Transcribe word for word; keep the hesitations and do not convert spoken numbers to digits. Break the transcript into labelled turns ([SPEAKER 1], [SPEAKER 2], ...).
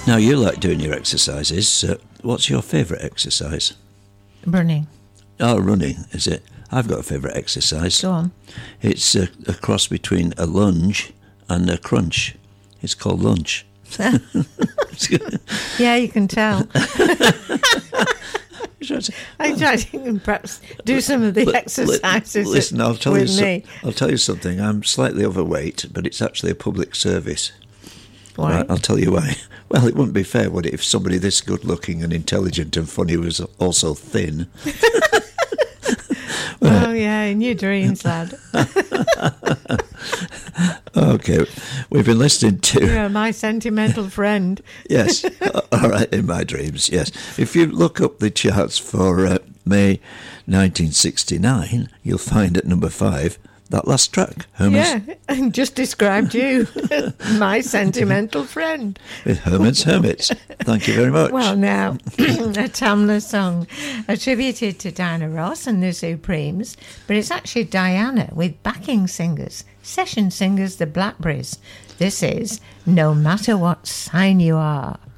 [SPEAKER 1] Now, you like doing your exercises. Uh, what's your favourite exercise?
[SPEAKER 2] Running.
[SPEAKER 1] Oh, running, is it? I've got a favourite exercise.
[SPEAKER 2] Go on.
[SPEAKER 1] It's a, a cross between a lunge and a crunch. It's called lunge.
[SPEAKER 2] Yeah, you can tell. I tried to perhaps do some of the exercises.
[SPEAKER 1] Listen, I'll tell
[SPEAKER 2] with
[SPEAKER 1] you.
[SPEAKER 2] me.
[SPEAKER 1] So, I'll tell you something. I'm slightly overweight, but it's actually a public service.
[SPEAKER 2] Why?
[SPEAKER 1] I'll tell you why. Well, it wouldn't be fair, would it, if somebody this good-looking and intelligent and funny was also thin?
[SPEAKER 2] Oh, yeah, in your dreams, lad.
[SPEAKER 1] Okay, we've been listening to...
[SPEAKER 2] You're my sentimental friend.
[SPEAKER 1] Yes, all right, in my dreams, yes. If you look up the charts for uh, May nineteen sixty-nine, you'll find at number five, that last track, Herman's...
[SPEAKER 2] Yeah, and just described you, my sentimental friend.
[SPEAKER 1] With Herman's Hermits. Thank you very much.
[SPEAKER 2] Well, now, a Tamla song attributed to Diana Ross and the Supremes, but it's actually Diana with backing singers, session singers, the Blackberries. This is No Matter What Sign You Are.